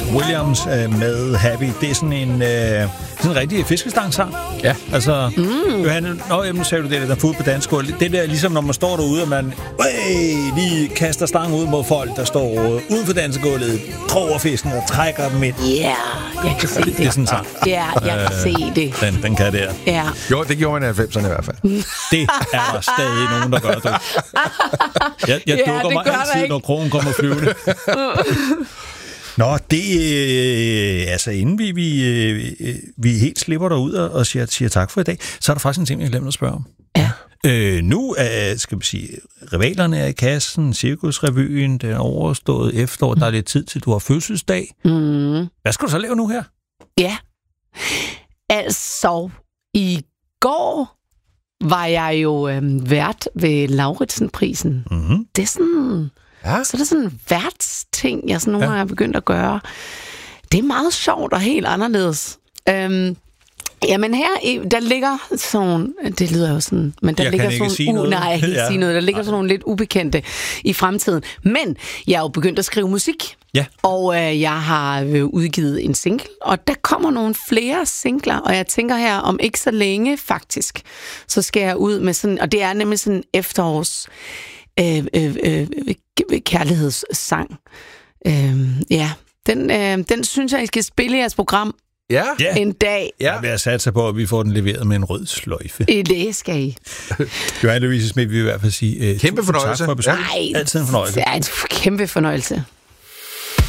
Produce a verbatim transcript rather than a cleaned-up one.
Williams øh, med Happy. Det er sådan en, øh, sådan en rigtig fiskestangsang. Ja. Altså, mm. Johanne, nå, jamen, sagde du det, der er fod på dansk gulv. Det der, ligesom når man står derude, og man øh, lige kaster stangen ud mod folk, der står uden for dansegulvet, kroger fisken og trækker dem ind. Ja, yeah, jeg kan se det. Det er sådan en sang. Ja, jeg kan se det. Den, den kan der. Ja. Jo, det gjorde man i halvfemserne i hvert fald. Det er der stadig nogen, der gør det. Jeg, jeg Ja, dukker det mig gør altid, der når krogen kommer flyvende. Nå, det øh, altså inden vi, vi, øh, vi helt slipper derud og, og siger, siger tak for i dag, så er der faktisk en ting, jeg glemte at spørge om. Ja. Øh, nu er, skal vi sige, rivalerne er i kassen, Cirkusrevyen, den er overstået efterår, der er lidt tid til, du har fødselsdag. Mm. Hvad skal du så lave nu her? Ja. Altså, i går var jeg jo øh, vært ved Lauritsen-prisen. Mm-hmm. Det er sådan... Ja. Så er det sådan en værtsting, jeg sådan nogle gange Ja. har begyndt at gøre. Det er meget sjovt og helt anderledes. Øhm, jamen her, der ligger sådan... Det lyder jo sådan... Men der Jeg ligger kan ikke sådan, sige u- noget. Nej, jeg kan ikke Ja. sige noget. Der ligger sådan nogle lidt ubekendte i fremtiden. Men jeg er jo begyndt at skrive musik. Ja. Og øh, jeg har øh, udgivet en single, og der kommer nogle flere singler, og jeg tænker her, om ikke så længe faktisk, så skal jeg ud med sådan... Og det er nemlig sådan en efterårs... Øh, øh, øh, kærlighedssang. Øh, ja, den, øh, den synes jeg, I skal spille i jeres program Ja. Ja. en dag. Ja. Jeg vil have satse på, at vi får den leveret med en rød sløjfe. I det skal I. Johanne Louise Schmidt vil i hvert fald sige uh, Kæmpe fornøjelse. tak for besøget. Nej, Altid en fornøjelse. det er en kæmpe fornøjelse.